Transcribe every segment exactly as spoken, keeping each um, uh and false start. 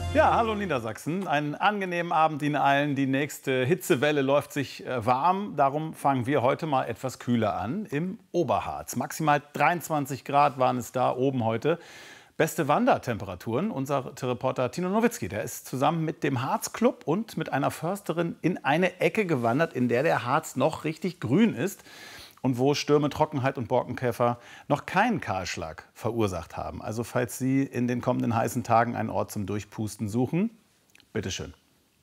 Ja, hallo Niedersachsen. Einen angenehmen Abend Ihnen allen. Die nächste Hitzewelle läuft sich äh, warm. Darum fangen wir heute mal etwas kühler an im Oberharz. Maximal dreiundzwanzig Grad waren es da oben heute. Beste Wandertemperaturen. Unser Reporter Tino Nowitzki, der ist zusammen mit dem Harzclub und mit einer Försterin in eine Ecke gewandert, in der der Harz noch richtig grün ist. Und wo Stürme, Trockenheit und Borkenkäfer noch keinen Kahlschlag verursacht haben. Also falls Sie in den kommenden heißen Tagen einen Ort zum Durchpusten suchen, bitteschön.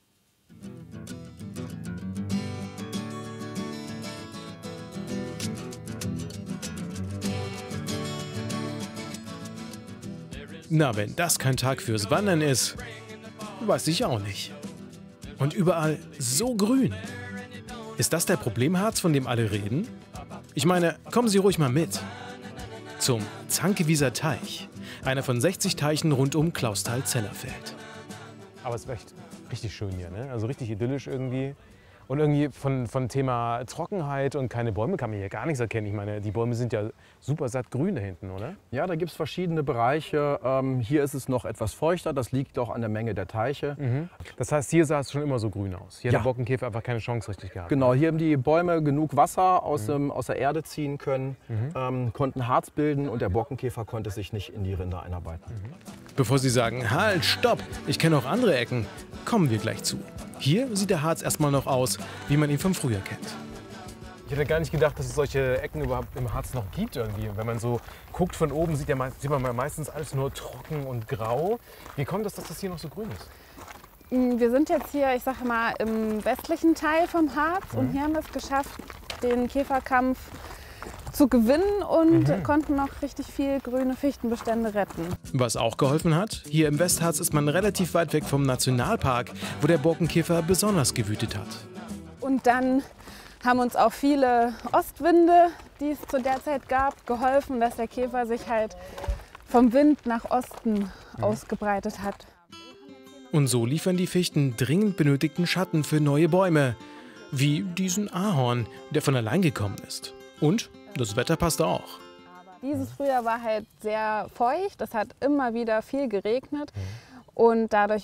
Na, wenn das kein Tag fürs Wandern ist, weiß ich auch nicht. Und überall so grün. Ist das der Problemharz, von dem alle reden? Ich meine, kommen Sie ruhig mal mit. Zum Zankewieser Teich. Einer von sechzig Teichen rund um Clausthal-Zellerfeld. Aber es ist echt richtig schön hier, ne? Also richtig idyllisch irgendwie. Und irgendwie von, von Thema Trockenheit und keine Bäume kann man hier gar nichts erkennen. Ich meine, die Bäume sind ja super satt grün da hinten, oder? Ja, da gibt es verschiedene Bereiche. Ähm, hier ist es noch etwas feuchter. Das liegt auch an der Menge der Teiche. Mhm. Das heißt, hier sah es schon immer so grün aus. Hier ja. hat der Borkenkäfer einfach keine Chance richtig gehabt. Genau, hier haben die Bäume genug Wasser aus, mhm. dem, aus der Erde ziehen können, mhm. ähm, konnten Harz bilden und der Borkenkäfer konnte sich nicht in die Rinde einarbeiten. Mhm. Bevor Sie sagen, halt, stopp, ich kenne auch andere Ecken, kommen wir gleich zu. Hier sieht der Harz erstmal noch aus, wie man ihn vom Frühjahr kennt. Ich hätte gar nicht gedacht, dass es solche Ecken überhaupt im Harz noch gibt irgendwie. Wenn man so guckt von oben, sieht, ja, sieht man meistens alles nur trocken und grau. Wie kommt es, dass das hier noch so grün ist? Wir sind jetzt hier, ich sage mal, im westlichen Teil vom Harz mhm. und hier haben wir es geschafft, den Käferkampf zu gewinnen und mhm. konnten noch richtig viel grüne Fichtenbestände retten. Was auch geholfen hat, hier im Westharz ist man relativ weit weg vom Nationalpark, wo der Borkenkäfer besonders gewütet hat. Und dann haben uns auch viele Ostwinde, die es zu der Zeit gab, geholfen, dass der Käfer sich halt vom Wind nach Osten mhm. ausgebreitet hat. Und so liefern die Fichten dringend benötigten Schatten für neue Bäume, wie diesen Ahorn, der von allein gekommen ist. Und das Wetter passt auch. Dieses Frühjahr war halt sehr feucht, es hat immer wieder viel geregnet und dadurch